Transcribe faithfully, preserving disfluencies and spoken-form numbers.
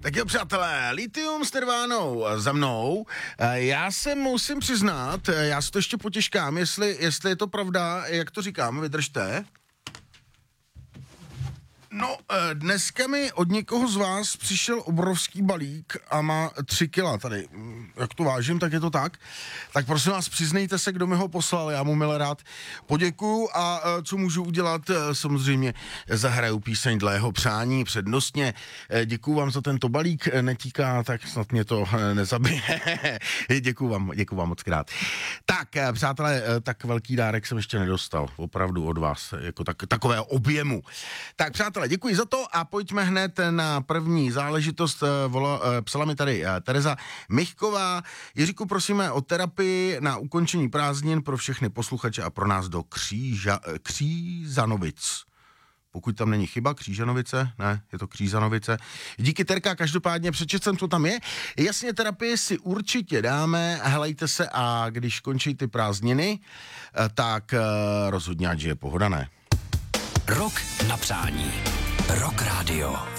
Tak jo, přátelé, Lithium s Nirvánou za mnou. Já se musím přiznat, já si to ještě potěžkám, jestli, jestli je to pravda, jak to říkám, vydržte. No, dneska mi od někoho z vás přišel obrovský balík a má tři kila tady. Jak to vážím, tak je to tak. Tak prosím vás, přiznejte se, kdo mi ho poslal, já mu milé rád poděkuju a co můžu udělat, samozřejmě zahraju píseň dle jeho přání přednostně. Děkuju vám za tento balík, netíká, tak snad mě to nezabije. Děkuju vám, děkuju vám moc krát. Tak, přátelé, tak velký dárek jsem ještě nedostal, opravdu od vás, jako tak, takové objemu. Tak, přátelé, děkuji za to a pojďme hned na první záležitost. Vola, psala mi tady Tereza Michková. Jiříku, prosíme o terapii na ukončení prázdnin pro všechny posluchače a pro nás do Kříža, Křížanovic. Pokud tam není chyba, Křížanovice, ne, je to Křížanovice. Díky, Terka, každopádně přečet jsem, co tam je. Jasně, terapii si určitě dáme, helejte se a když končí ty prázdniny, tak rozhodně, ať je pohoda, ne? Rok na přání. Rock Radio.